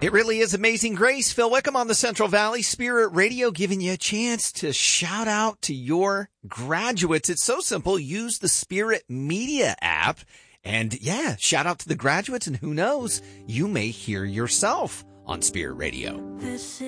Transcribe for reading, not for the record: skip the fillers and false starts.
It really is Amazing Grace. Phil Wickham on the Central Valley Spirit Radio, giving you a chance to shout out to your graduates. It's so simple. Use the Spirit Media app and shout out to the graduates, and who knows, you may hear yourself on Spirit Radio.